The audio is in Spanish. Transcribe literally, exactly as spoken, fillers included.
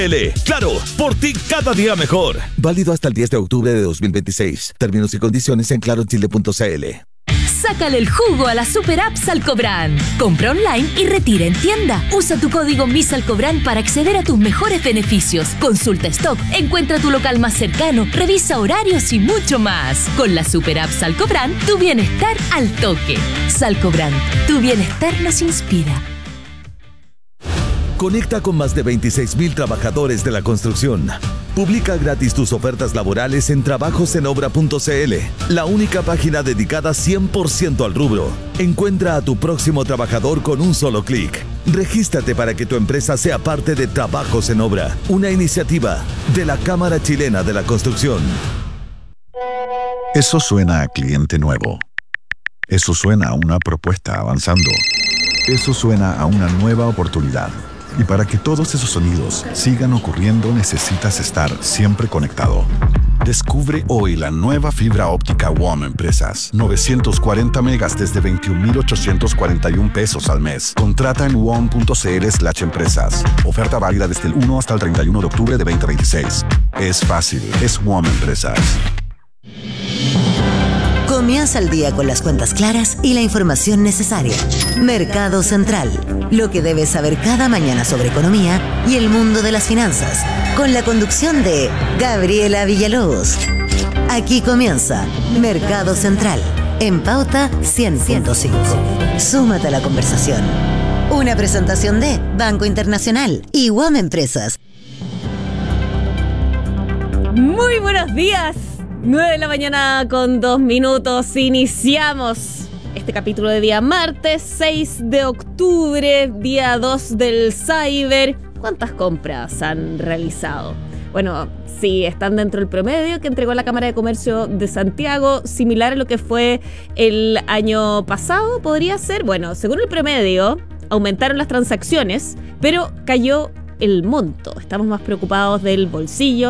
L. Claro, por ti cada día mejor. Válido hasta el diez de octubre de dos mil veintiséis. Términos y condiciones en claro chile punto c l. Sácale el jugo a la super app Salcobrand. Compra online y retira en tienda. Usa tu código MISALCOBRAND para acceder a tus mejores beneficios. Consulta stock, encuentra tu local más cercano, revisa horarios y mucho más. Con la super app Salcobrand, tu bienestar al toque. Salcobrand, tu bienestar nos inspira. Conecta con más de veintiséis mil trabajadores de la construcción. Publica gratis tus ofertas laborales en trabajos en obra punto c l, la única página dedicada cien por ciento al rubro. Encuentra a tu próximo trabajador con un solo clic. Regístrate para que tu empresa sea parte de Trabajos en Obra, una iniciativa de la Cámara Chilena de la Construcción. Eso suena a cliente nuevo. Eso suena a una propuesta avanzando. Eso suena a una nueva oportunidad. Y para que todos esos sonidos sigan ocurriendo, necesitas estar siempre conectado. Descubre hoy la nueva fibra óptica W O M Empresas. novecientos cuarenta megas desde veintiún mil ochocientos cuarenta y un pesos al mes. Contrata en w o m punto c l slash empresas. Oferta válida desde el uno hasta el treinta y uno de octubre de veinte veintiséis. Es fácil, es W O M Empresas. Comienza el día con las cuentas claras y la información necesaria. Mercado Central. Lo que debes saber cada mañana sobre economía y el mundo de las finanzas. Con la conducción de Gabriela Villalobos. Aquí comienza Mercado Central. En Pauta cien punto cinco. Súmate a la conversación. Una presentación de Banco Internacional y W O M Empresas. Muy buenos días. nueve de la mañana con dos minutos. Iniciamos este capítulo de día martes seis de octubre, día dos del Cyber. ¿Cuántas compras han realizado? Bueno, sí, están dentro del promedio que entregó la Cámara de Comercio de Santiago, similar a lo que fue el año pasado, podría ser. Bueno, según el promedio, aumentaron las transacciones, pero cayó el monto. Estamos más preocupados del bolsillo